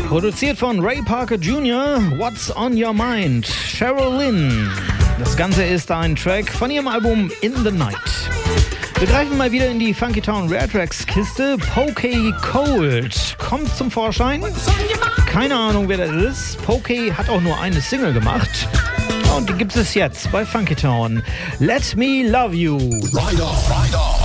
Produziert von Ray Parker Jr., What's on Your Mind, Cheryl Lynn. Das Ganze ist ein Track von ihrem Album In the Night. Wir greifen mal wieder in die Funky Town Rare Tracks Kiste. Poké Cold kommt zum Vorschein. Keine Ahnung, wer das ist. Poké hat auch nur eine Single gemacht. Und die gibt es jetzt bei Funky Town. Let Me Love You. Ride on, ride on.